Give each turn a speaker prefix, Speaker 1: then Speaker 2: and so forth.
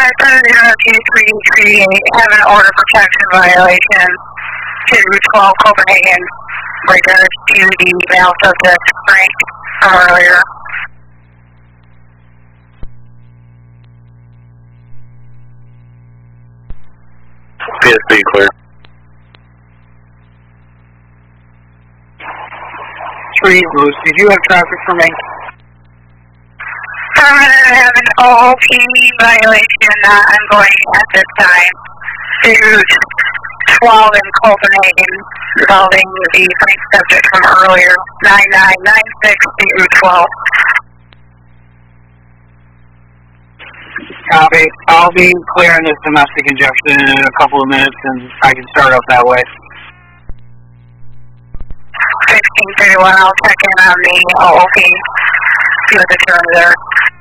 Speaker 1: 70233 have an order protection violation to 12 Copenhagen regards to the male subject Frank from earlier.
Speaker 2: PSB clear.
Speaker 3: 3 Bruce, did you have traffic for me?
Speaker 1: I'm going to have an OOP violation ongoing at this time to 12 in Copenhagen involving the Frank subject from earlier, 9996 to 12.
Speaker 3: Copy. I'll be clearing this domestic injection in a couple of minutes and I can start up that way.
Speaker 1: 1631, I'll check in on the OOP, see what the terms are.